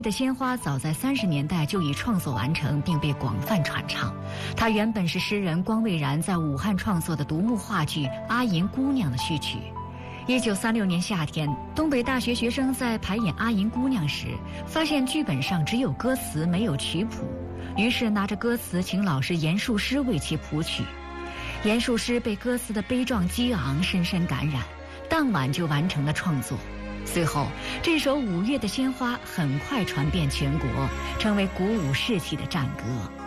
的鲜花早在30年代就已创作完成，并被广泛传唱。它原本是诗人光蔚然在武汉创作的独幕话剧《阿银姑娘》的序曲。1936年夏天，东北大学学生在排演《阿银姑娘》时，发现剧本上只有歌词没有曲谱，于是拿着歌词请老师严树师为其谱曲。严树师被歌词的悲壮激昂深深感染，当晚就完成了创作。随后，这首《五月的鲜花》很快传遍全国，成为鼓舞士气的战歌。